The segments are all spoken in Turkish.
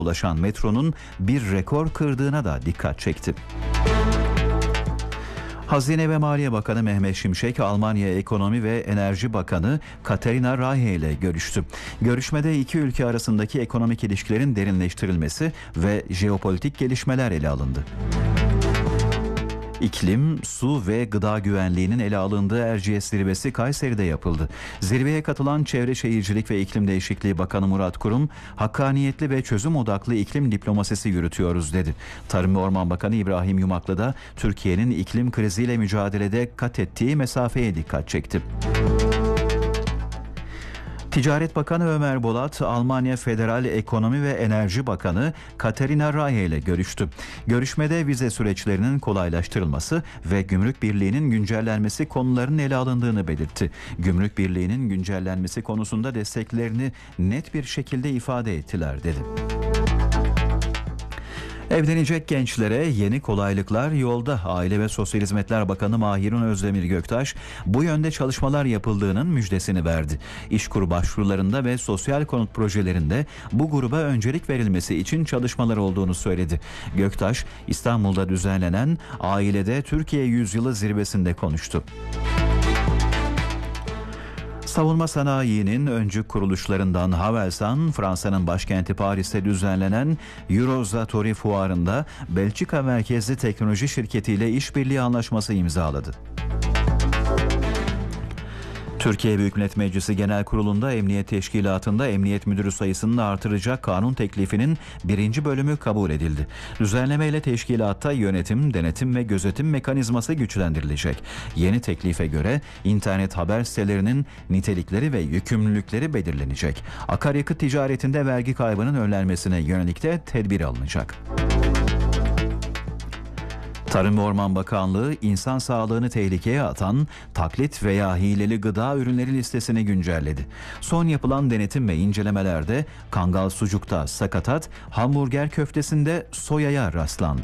ulaşan metronun bir rekor kırdığına da dikkat çekti. Hazine ve Maliye Bakanı Mehmet Şimşek, Almanya Ekonomi ve Enerji Bakanı Katharina Reiche ile görüştü. Görüşmede iki ülke arasındaki ekonomik ilişkilerin derinleştirilmesi ve jeopolitik gelişmeler ele alındı. İklim, su ve gıda güvenliğinin ele alındığı Erciyes Zirvesi Kayseri'de yapıldı. Zirveye katılan Çevre Şehircilik ve İklim Değişikliği Bakanı Murat Kurum, hakkaniyetli ve çözüm odaklı iklim diplomasisi yürütüyoruz dedi. Tarım ve Orman Bakanı İbrahim Yumaklı da Türkiye'nin iklim kriziyle mücadelede kat ettiği mesafeye dikkat çekti. Ticaret Bakanı Ömer Bolat, Almanya Federal Ekonomi ve Enerji Bakanı Katharina Reiche ile görüştü. Görüşmede vize süreçlerinin kolaylaştırılması ve Gümrük Birliği'nin güncellenmesi konularının ele alındığını belirtti. Gümrük Birliği'nin güncellenmesi konusunda desteklerini net bir şekilde ifade ettiler dedi. Evlenecek gençlere yeni kolaylıklar yolda. Aile ve Sosyal Hizmetler Bakanı Mahirun Özdemir Göktaş bu yönde çalışmalar yapıldığının müjdesini verdi. İşkur başvurularında ve sosyal konut projelerinde bu gruba öncelik verilmesi için çalışmalar olduğunu söyledi. Göktaş, İstanbul'da düzenlenen Ailede Türkiye Yüzyılı zirvesinde konuştu. Savunma sanayinin öncü kuruluşlarından Havelsan, Fransa'nın başkenti Paris'te düzenlenen Eurosatory Fuarı'nda Belçika merkezli teknoloji şirketiyle işbirliği anlaşması imzaladı. Türkiye Büyük Millet Meclisi Genel Kurulu'nda Emniyet Teşkilatı'nda emniyet müdürü sayısını artıracak kanun teklifinin 1. bölümü kabul edildi. Düzenlemeyle teşkilatta yönetim, denetim ve gözetim mekanizması güçlendirilecek. Yeni teklife göre internet haber sitelerinin nitelikleri ve yükümlülükleri belirlenecek. Akaryakıt ticaretinde vergi kaybının önlenmesine yönelik de tedbir alınacak. Tarım ve Orman Bakanlığı, insan sağlığını tehlikeye atan taklit veya hileli gıda ürünleri listesini güncelledi. Son yapılan denetim ve incelemelerde kangal sucukta sakatat, hamburger köftesinde soyaya rastlandı.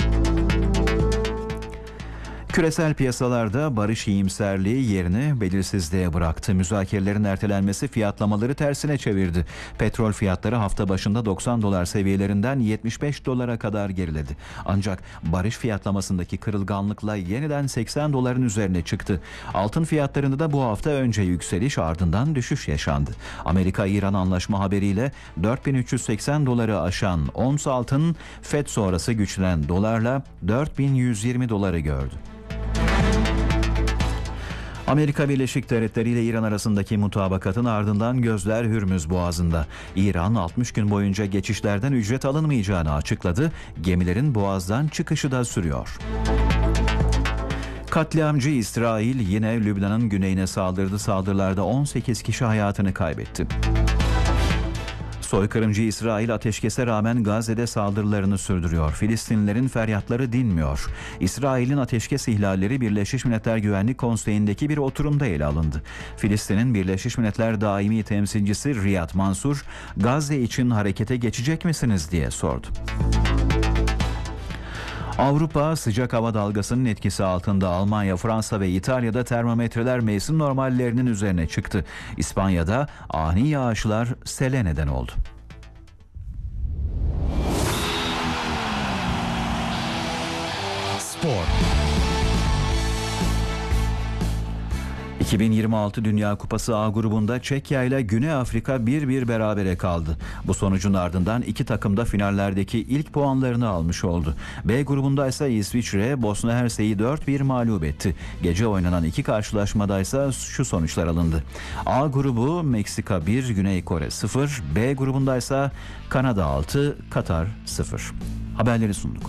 Küresel piyasalarda barış iyimserliği yerini belirsizliğe bıraktı. Müzakerelerin ertelenmesi fiyatlamaları tersine çevirdi. Petrol fiyatları hafta başında $90 seviyelerinden $75 kadar geriledi. Ancak barış fiyatlamasındaki kırılganlıkla yeniden $80'ın üzerine çıktı. Altın fiyatlarında da bu hafta önce yükseliş ardından düşüş yaşandı. Amerika-İran anlaşma haberiyle $4.380 aşan ons altın FED sonrası güçlenen dolarla $4.120 gördü. Amerika Birleşik Devletleri ile İran arasındaki mutabakatın ardından gözler Hürmüz Boğazı'nda. İran 60 gün boyunca geçişlerden ücret alınmayacağını açıkladı. Gemilerin Boğaz'dan çıkışı da sürüyor. Katliamcı İsrail yine Lübnan'ın güneyine saldırdı. Saldırılarda 18 kişi hayatını kaybetti. Soykırımcı İsrail ateşkese rağmen Gazze'de saldırılarını sürdürüyor. Filistinlilerin feryatları dinmiyor. İsrail'in ateşkes ihlalleri Birleşmiş Milletler Güvenlik Konseyi'ndeki bir oturumda ele alındı. Filistin'in Birleşmiş Milletler Daimi Temsilcisi Riyad Mansur, Gazze için harekete geçecek misiniz diye sordu. Avrupa sıcak hava dalgasının etkisi altında. Almanya, Fransa ve İtalya'da termometreler mevsim normallerinin üzerine çıktı. İspanya'da ani yağışlar sele neden oldu. Spor. 2026 Dünya Kupası A grubunda Çekya ile Güney Afrika 1-1 berabere kaldı. Bu sonucun ardından iki takım da finallerdeki ilk puanlarını almış oldu. B grubunda ise İsviçre Bosna Hersek'i 4-1 mağlup etti. Gece oynanan iki karşılaşmada ise şu sonuçlar alındı. A grubu Meksika 1, Güney Kore 0, B grubunda ise Kanada 6, Katar 0. Haberleri sunduk.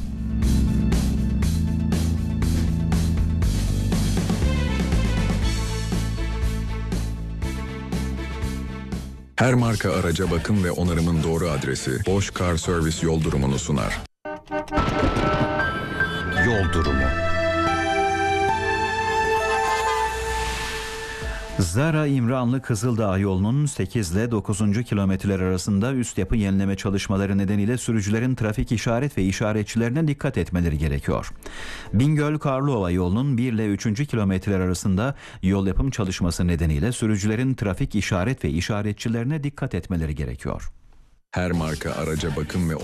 Her marka araca bakım ve onarımın doğru adresi Bosch Car Service yol durumunu sunar. Yol durumu. Zara-İmranlı Kızıldağ yolunun 8 ile 9. kilometreler arasında üst yapı yenileme çalışmaları nedeniyle sürücülerin trafik işaret ve işaretçilerine dikkat etmeleri gerekiyor. Bingöl-Karlova yolunun 1 ile 3. kilometreler arasında yol yapım çalışması nedeniyle sürücülerin trafik işaret ve işaretçilerine dikkat etmeleri gerekiyor. Her marka araca bakım ve